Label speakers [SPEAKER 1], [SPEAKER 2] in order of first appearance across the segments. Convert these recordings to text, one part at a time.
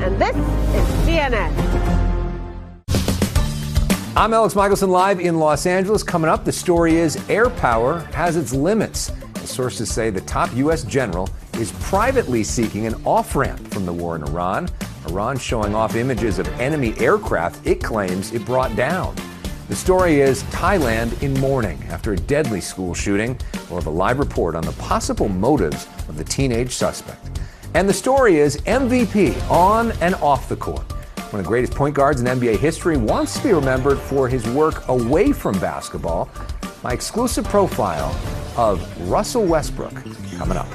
[SPEAKER 1] and this is CNN.
[SPEAKER 2] I'm Alex Michelson, live in Los Angeles. Coming up, the story is air power has its limits. Sources say the top U.S. general is privately seeking an off-ramp from the war in Iran. Iran showing off images of enemy aircraft it claims it brought down. The story is Thailand in mourning after a deadly school shooting. We'll have a live report on the possible motives of the teenage suspect. And the story is MVP on and off the court. One of the greatest point guards in NBA history wants to be remembered for his work away from basketball. My exclusive profile of Russell Westbrook coming up.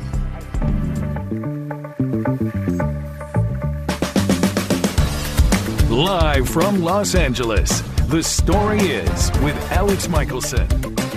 [SPEAKER 3] Live from Los Angeles, the story is with Alex Michelson.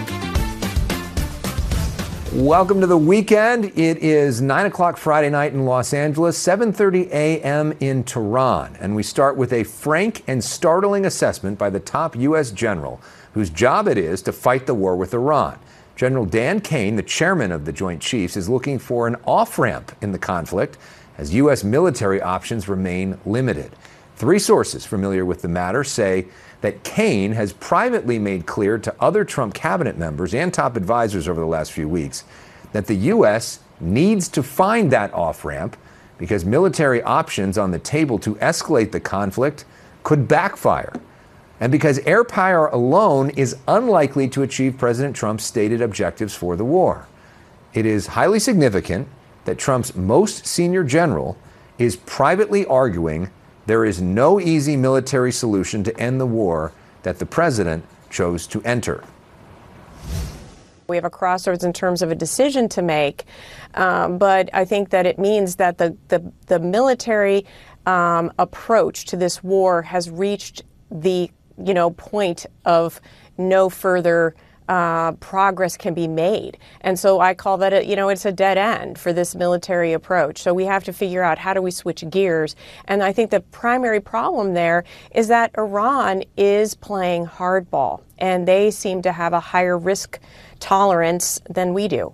[SPEAKER 2] Welcome to the weekend. It is 9 o'clock Friday night in Los Angeles, 7:30 a.m. in Tehran. And we start with a frank and startling assessment by the top U.S. general whose job it is to fight the war with Iran. General Dan Kane, the chairman of the Joint Chiefs, is looking for an off-ramp in the conflict as U.S. military options remain limited. Three sources familiar with the matter say that Kane has privately made clear to other Trump cabinet members and top advisors over the last few weeks that the U.S. needs to find that off-ramp because military options on the table to escalate the conflict could backfire, and because air power alone is unlikely to achieve President Trump's stated objectives for the war. It is highly significant that Trump's most senior general is privately arguing there is no easy military solution to end the war that the president chose to enter.
[SPEAKER 4] We have a crossroads in terms of a decision to make, but I think that it means that the military approach to this war has reached the point of no further progress can be made. And so I call that it's a dead end for this military approach. So we have to figure out how do we switch gears. And I think the primary problem there is that Iran is playing hardball, and they seem to have a higher risk tolerance than we do.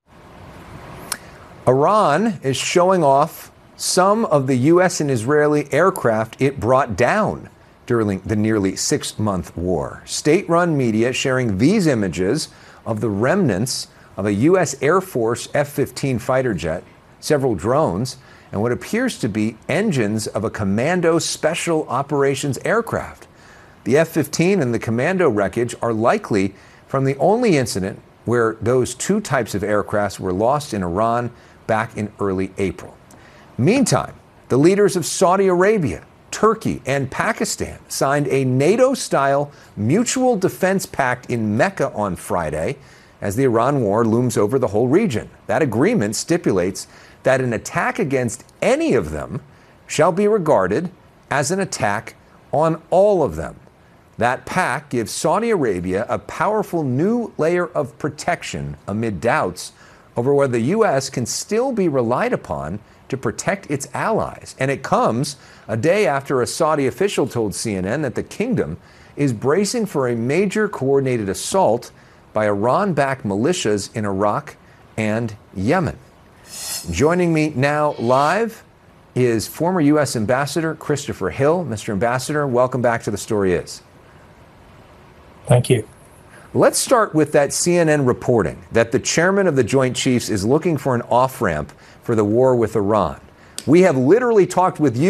[SPEAKER 2] Iran is showing off some of the U.S. and Israeli aircraft it brought down during the nearly 6-month war. State-run media sharing these images of the remnants of a U.S. Air Force F-15 fighter jet, several drones, and what appears to be engines of a Commando Special Operations aircraft. The F-15 and the Commando wreckage are likely from the only incident where those two types of aircraft were lost in Iran back in early April. Meantime, the leaders of Saudi Arabia, Turkey, and Pakistan signed a NATO-style mutual defense pact in Mecca on Friday as the Iran war looms over the whole region. That agreement stipulates that an attack against any of them shall be regarded as an attack on all of them. That pact gives Saudi Arabia a powerful new layer of protection amid doubts over whether the U.S. can still be relied upon to protect its allies. And it comes a day after a Saudi official told CNN that the kingdom is bracing for a major coordinated assault by Iran-backed militias in Iraq and Yemen. Joining me now live is former U.S. Ambassador Christopher Hill. Mr. Ambassador, welcome back to The Story Is.
[SPEAKER 5] Thank you.
[SPEAKER 2] Let's start with that CNN reporting that the chairman of the Joint Chiefs is looking for an off-ramp for the war with Iran. We have literally talked with you